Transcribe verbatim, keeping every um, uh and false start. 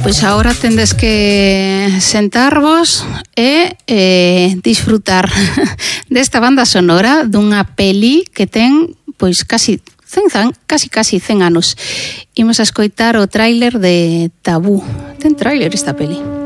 pois agora tendes que sentarvos e eh, disfrutar desta banda sonora dunha peli que ten pois casi cen, casi casi cen anos. Imos a escoitar o tráiler de Tabú. Ten tráiler esta peli.